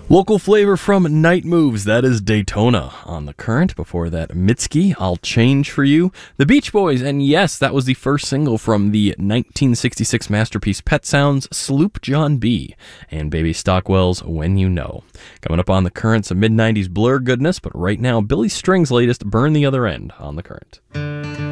Local flavor from Night Moves, that is Daytona on the Current. Before that, Mitski, I'll Change For You. The Beach Boys, and yes, that was the first single from the 1966 masterpiece Pet Sounds, Sloop John B. And Baby Stockwell's When You Know. Coming up on the Current, some mid-90s Blur goodness, but right now, Billy String's latest Burn the Other End on the Current.